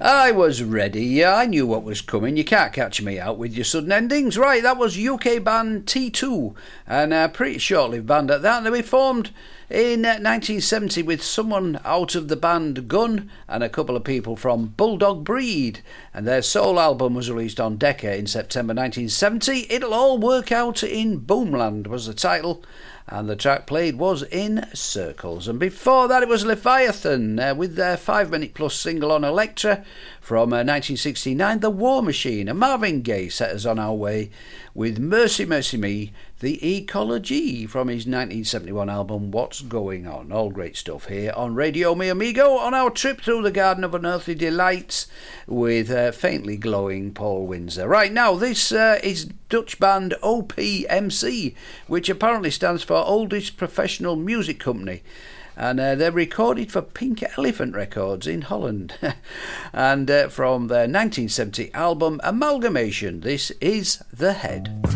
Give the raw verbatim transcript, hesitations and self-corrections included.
I was ready, yeah, I knew what was coming. You can't catch me out with your sudden endings. Right, that was U K band T two, and a pretty short-lived band at that. They were formed in nineteen seventy with someone out of the band Gun and a couple of people from Bulldog Breed, and their sole album was released on Decca in September nineteen seventy. It'll All Work Out in Boomland was the title, and the track played was In Circles. And before that it was Leviathan uh, with their five minute plus single on Elektra from uh, nineteen sixty-nine, The War Machine. And Marvin Gaye set us on our way with Mercy Mercy Me, the Ecology from his nineteen seventy-one album What's Going On. All great stuff here on Radio Mi Amigo on our trip through the Garden of Unearthly Delights with uh, faintly glowing Paul Windsor. Right now, this uh, is Dutch band O P M C, which apparently stands for Oldest Professional Music Company. And uh, they're recorded for Pink Elephant Records in Holland. And uh, from their nineteen seventy album Amalgamation, this is The Head.